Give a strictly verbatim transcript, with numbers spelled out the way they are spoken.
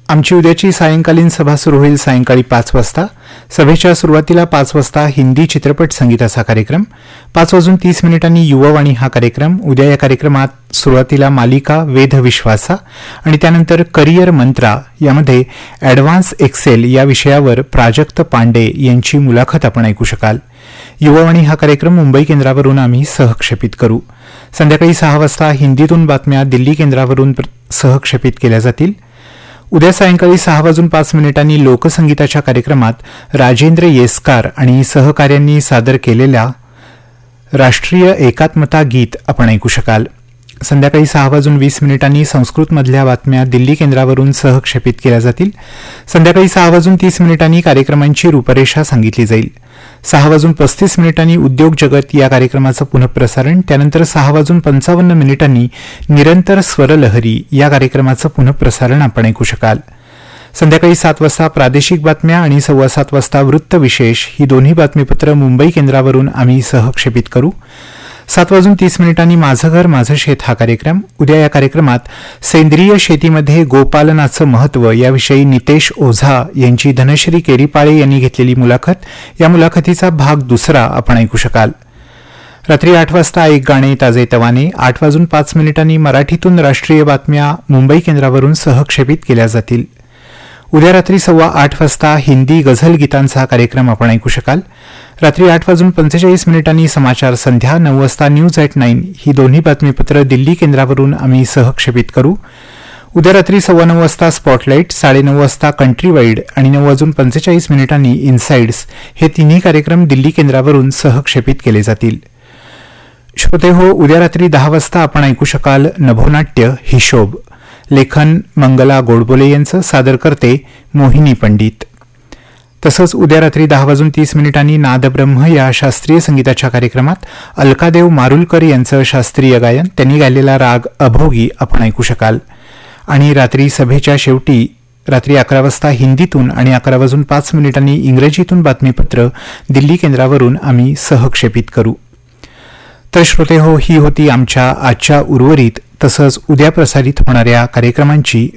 आमची उद्याची सायंकालीन सभा सुरू होईल सायंकाळी पाच वाजता. सभेच्या सुरुवातीला पाच वाजता हिंदी चित्रपट संगीताचा कार्यक्रम, पाच वाजून तीस मिनिटांनी युवावाणी हा कार्यक्रम. उद्या या कार्यक्रमात सुरुवातीला मालिका वेध विश्वासा आणि त्यानंतर करिअर मंत्रा यामध्ये ॲडव्हान्स एक्सेल या विषयावर प्राजक्त पांडे यांची मुलाखत आपण ऐकू शकाल. युवावाणी हा कार्यक्रम मुंबई केंद्रावरून आम्ही सहक्षेपित करू. संध्याकाळी सहा वाजता हिंदीतून बातम्या दिल्ली केंद्रावरून सहक्षेपित केल्या जातील. उद्या सायंकाळी सहा वाजून पाच मिनिटांनी लोकसंगीताच्या कार्यक्रमात राजेंद्र येसकार आणि सहकाऱ्यांनी सादर केलेल्या राष्ट्रीय एकात्मता गीत आपण ऐकू शकाल. संध्याकाळी सहा वाजून वीस मिनिटांनी संस्कृतमधल्या बातम्या दिल्ली केंद्रावरून सहक्षेपित केल्या जातील. संध्याकाळी सहा वाजून तीस मिनिटांनी कार्यक्रमांची रूपरेषा सांगितली जाईल. सहा वाजून पस्तीस मिनिटांनी उद्योग जगत या कार्यक्रमाचं पुनःप्रसारण, त्यानंतर सहा वाजून पंचावन्न मिनिटांनी निरंतर स्वरलहरी या कार्यक्रमाचं पुनःप्रसारण आपण ऐकू शकाल. संध्याकाळी सात वाजता प्रादेशिक बातम्या आणि सव्वा सात वाजता वृत्तविशेष ही दोन्ही बातमीपत्र मुंबई केंद्रावरून आम्ही सहक्षेपित करू. सात वाजून तीस मिनिटांनी माझं घर माझं शेत हा कार्यक्रम. उद्या या कार्यक्रमात सेंद्रिय शेतीमध्ये गोपालनाचं महत्त्व याविषयी नितेश ओझा यांची धनश्री केरीपाळे यांनी घेतलेली मुलाखत, या मुलाखतीचा भाग दुसरा आपण ऐकू शकाल. रात्री आठ वाजता एक गाणे ताजे तवाने. आठ वाजून पाच मिनिटांनी मराठीतून राष्ट्रीय बातम्या मुंबई केंद्रावरून सहक्षेपित केल्या जातील. उद्या रात्री सव्वा आठ वाजता हिंदी गझल गीतांचा कार्यक्रम आपण ऐकू शकाल. रात्री आठ वाजून पंचेचाळीस मिनिटांनी समाचार संध्या. नऊ वाजता न्यूज ॲट नाईन ही दोन्ही बातमीपत्र दिल्ली केंद्रावरून आम्ही सहक्षेपित करू. उद्या रात्री सव्वा नऊ वाजता स्पॉटलाईट, साडेनऊ वाजता कंट्री वाईड आणि नऊ वाजून पंचेचाळीस मिनिटांनी इनसाइड्स हे तिन्ही कार्यक्रम दिल्ली केंद्रावरून सहक्षेपित केले जातील. श्रोते हो, उद्या रात्री दहा वाजता आपण ऐकू शकाल नभोनाट्य हिशोब. लेखन मंगला गोडबोले यांचं, सादर करते मोहिनी पंडित. तसंच उद्या रात्री दहा वाजून तीस मिनिटांनी नादब्रह्म या शास्त्रीय संगीताच्या कार्यक्रमात अलकादेव मारुलकर यांचं शास्त्रीय गायन, त्यांनी गायलेला राग अभोगी आपण ऐकू शकाल. आणि रात्री सभेच्या शेवटी रात्री अकरा वाजता हिंदीतून आणि अकरा वाजून पाच मिनिटांनी इंग्रजीतून बातमीपत्र दिल्ली केंद्रावरून आम्ही सहक्षेपित करू. तर श्रोते हो, ही होती आमच्या आजच्या उर्वरित तसंच उद्या प्रसारित होणाऱ्या कार्यक्रमांची